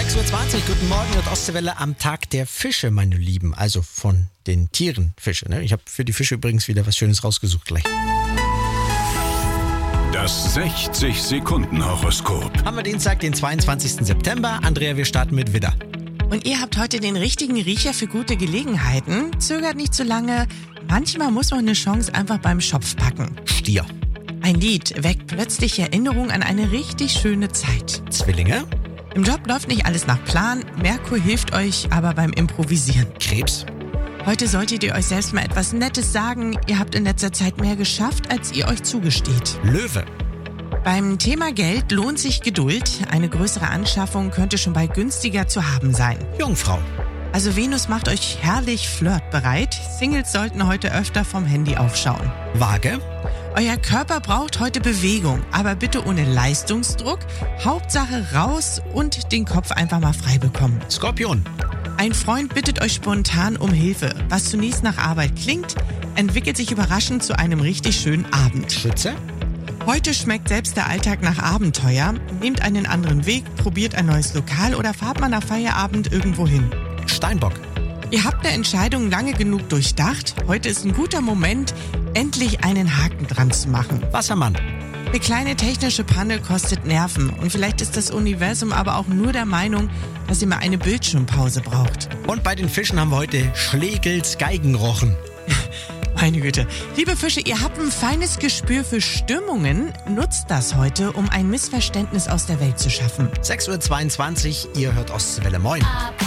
6.20 Uhr, guten Morgen und Ostseewelle am Tag der Fische, meine Lieben. Also von den Tieren Fische. Ne? Ich habe für die Fische übrigens wieder was Schönes rausgesucht gleich. Das 60-Sekunden-Horoskop. Haben wir Dienstag, den 22. September. Andrea, wir starten mit Widder. Und ihr habt heute den richtigen Riecher für gute Gelegenheiten. Zögert nicht zu lange. Manchmal muss man eine Chance einfach beim Schopf packen. Stier. Ein Lied weckt plötzlich Erinnerung an eine richtig schöne Zeit. Zwillinge. Im Job läuft nicht alles nach Plan. Merkur hilft euch aber beim Improvisieren. Krebs. Heute solltet ihr euch selbst mal etwas Nettes sagen. Ihr habt in letzter Zeit mehr geschafft, als ihr euch zugesteht. Löwe. Beim Thema Geld lohnt sich Geduld. Eine größere Anschaffung könnte schon bald günstiger zu haben sein. Jungfrau. Also Venus macht euch herrlich flirtbereit. Singles sollten heute öfter vom Handy aufschauen. Waage. Euer Körper braucht heute Bewegung, aber bitte ohne Leistungsdruck. Hauptsache raus und den Kopf einfach mal frei bekommen. Skorpion. Ein Freund bittet euch spontan um Hilfe. Was zunächst nach Arbeit klingt, entwickelt sich überraschend zu einem richtig schönen Abend. Schütze. Heute schmeckt selbst der Alltag nach Abenteuer. Nehmt einen anderen Weg, probiert ein neues Lokal oder fahrt mal nach Feierabend irgendwo hin. Steinbock. Ihr habt eine Entscheidung lange genug durchdacht. Heute ist ein guter Moment, endlich einen Haken dran zu machen. Wassermann. Eine kleine technische Panne kostet Nerven. Und vielleicht ist das Universum aber auch nur der Meinung, dass ihr mal eine Bildschirmpause braucht. Und bei den Fischen haben wir heute Schlegels Geigenrochen. Meine Güte. Liebe Fische, ihr habt ein feines Gespür für Stimmungen. Nutzt das heute, um ein Missverständnis aus der Welt zu schaffen. 6.22 Uhr, ihr hört Ostseewelle. Moin.